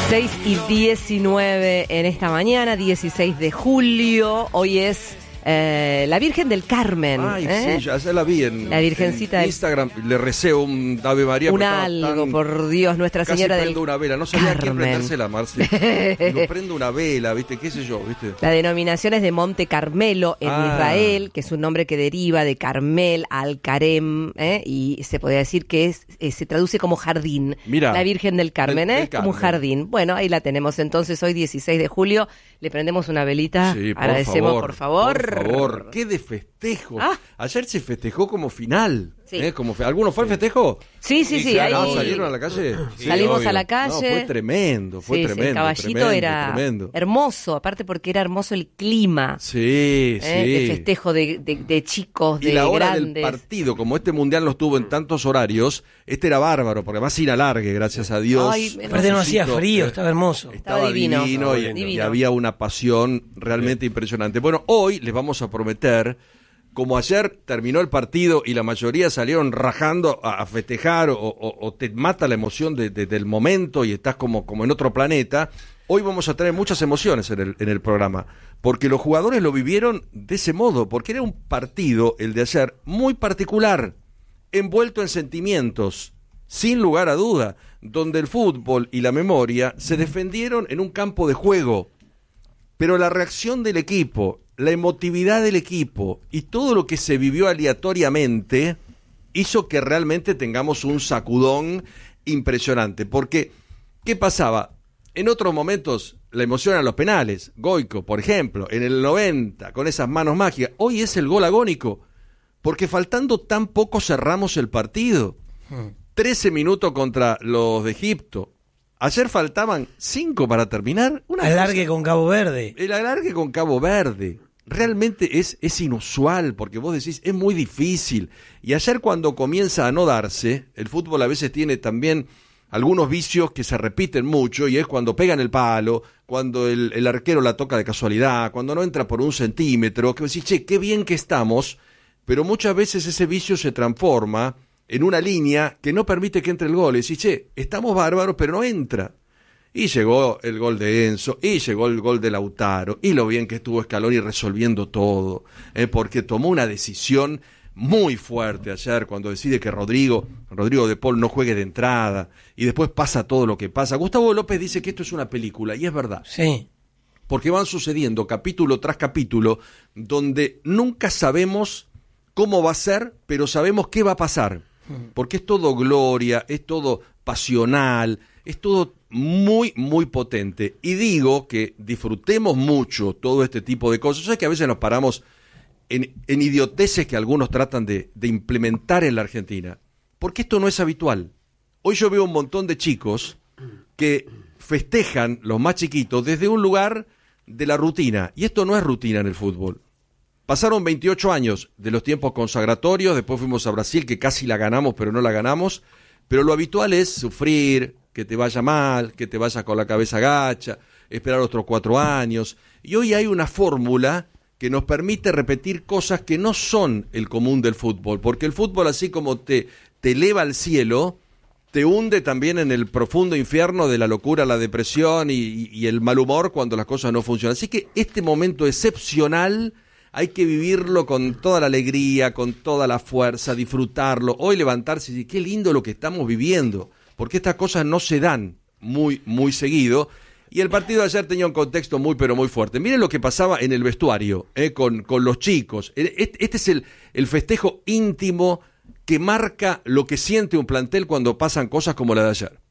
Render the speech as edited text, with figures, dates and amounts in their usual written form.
6:19 en esta mañana, 16 de julio. Hoy es la Virgen del Carmen. Ay, sí, ya la vi en la Virgencita en Instagram. Le recé un Ave María. Un algo, por Dios, Nuestra Señora del prendo una vela. No sabía Carmen. a quién prendérsela, Marci. Digo, prendo una vela, ¿viste? ¿Qué sé yo? ¿Viste? La denominación es de Monte Carmelo en Israel, que es un nombre que deriva de Carmel al Carem, y se podría decir que se traduce como jardín. Mirá, la Virgen del Carmen, del como un Carmen. jardín. Bueno, ahí la tenemos entonces, hoy 16 de julio. Le prendemos una velita. Sí, Agradecemos, por favor. Por favor, qué de festejo. Ah. Ayer se festejó como final. Sí. ¿Alguno fue al festejo? Sí. Claro, Ahí ¿salieron a la calle? Sí, salimos obvio. a la calle. No, fue tremendo, Sí, el caballito era hermoso, aparte porque era hermoso el clima. Sí. De festejo de chicos, de y la hora grandes. del partido, como este mundial no estuvo en tantos horarios, este era bárbaro, porque además sin alargue, gracias a Dios. Ay, aparte no hacía frío, estaba hermoso. Estaba divino. Y había una pasión realmente impresionante. Bueno, hoy les vamos a prometer, como ayer terminó el partido y la mayoría salieron rajando a festejar o te mata la emoción del momento y estás como en otro planeta, hoy vamos a tener muchas emociones en el programa, porque los jugadores lo vivieron de ese modo, porque era un partido, el de ayer, muy particular, envuelto en sentimientos, sin lugar a duda, donde el fútbol y la memoria se defendieron en un campo de juego, pero la reacción del equipo, la emotividad del equipo y todo lo que se vivió aleatoriamente hizo que realmente tengamos un sacudón impresionante. Porque, ¿qué pasaba? En otros momentos la emoción eran los penales. Goico, por ejemplo, en el 90, con esas manos mágicas. Hoy es el gol agónico, porque faltando tan poco cerramos el partido. 13 minutos contra los de Egipto. Ayer faltaban 5 para terminar. Alargue con Cabo Verde. El alargue con Cabo Verde. Realmente es inusual, porque vos decís, es muy difícil. Y ayer cuando comienza a no darse, el fútbol a veces tiene también algunos vicios que se repiten mucho, y es cuando pegan el palo, cuando el arquero la toca de casualidad, cuando no entra por 1 centímetro, que vos decís, che, qué bien que estamos, pero muchas veces ese vicio se transforma en una línea que no permite que entre el gol. Y decís, che, estamos bárbaros, pero no entra. Y llegó el gol de Enzo, y llegó el gol de Lautaro, y lo bien que estuvo Scaloni resolviendo todo, porque tomó una decisión muy fuerte ayer cuando decide que Rodrigo de Paul no juegue de entrada, y después pasa todo lo que pasa. Gustavo López dice que esto es una película, y es verdad. Sí. Porque van sucediendo capítulo tras capítulo, donde nunca sabemos cómo va a ser, pero sabemos qué va a pasar. Porque es todo gloria, es todo pasional, es todo muy, muy potente. Y digo que disfrutemos mucho todo este tipo de cosas. Yo sé que a veces nos paramos en idioteces que algunos tratan de implementar en la Argentina, porque esto no es habitual. Hoy yo veo un montón de chicos que festejan, los más chiquitos, desde un lugar de la rutina. Y esto no es rutina en el fútbol. Pasaron 28 años de los tiempos consagratorios, después fuimos a Brasil, que casi la ganamos, pero no la ganamos. Pero lo habitual es sufrir, que te vaya mal, que te vayas con la cabeza gacha, esperar otros 4 años. Y hoy hay una fórmula que nos permite repetir cosas que no son el común del fútbol, porque el fútbol, así como te eleva al cielo, te hunde también en el profundo infierno de la locura, la depresión y el mal humor cuando las cosas no funcionan. Así que este momento excepcional hay que vivirlo con toda la alegría, con toda la fuerza, disfrutarlo. Hoy levantarse y decir, qué lindo lo que estamos viviendo, porque estas cosas no se dan muy, muy seguido. Y el partido de ayer tenía un contexto muy, pero muy fuerte. Miren lo que pasaba en el vestuario, con los chicos. Este es el festejo íntimo que marca lo que siente un plantel cuando pasan cosas como la de ayer.